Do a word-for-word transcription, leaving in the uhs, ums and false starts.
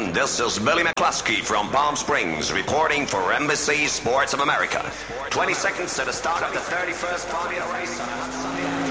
this is Billy McCluskey from Palm Springs reporting for Embassy Sports of America. twenty seconds to the start of the thirty-first Formula race on a hot Sunday.